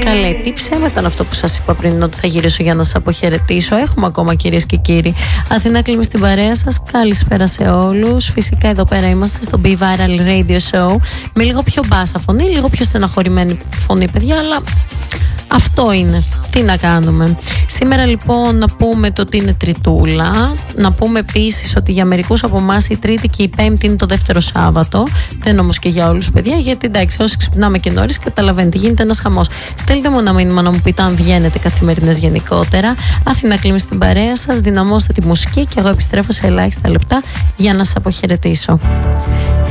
Καλέ, τι ψέμα ήταν αυτό που σας είπα πριν, ότι θα γυρίσω για να σας αποχαιρετήσω. Έχουμε ακόμα, κυρίες και κύριοι. Αθηνά Κλίμη στην παρέα σας. Καλησπέρα σε όλους. Φυσικά εδώ πέρα είμαστε στο Be Viral Radio Show. Με λίγο πιο μπάσα φωνή, λίγο πιο στεναχωρημένη φωνή, παιδιά, αλλά αυτό είναι. Τι να κάνουμε. Σήμερα λοιπόν να πούμε το ότι είναι Τριτούλα. Να πούμε επίσης ότι για μερικούς από εμάς η Τρίτη και η Πέμπτη είναι το δεύτερο Σάββατο. Δεν όμως και για όλους, παιδιά, γιατί εντάξει, όσοι ξυπνάμε και νωρίς, καταλαβαίνετε, γίνεται ένας χαμός. Στέλνετε μου ένα μήνυμα να μου πείτε αν βγαίνετε καθημερινές γενικότερα. Αθηνά Κλίμη στην παρέα σας. Δυναμώστε τη μουσική και εγώ επιστρέφω σε ελάχιστα λεπτά για να σας αποχαιρετήσω.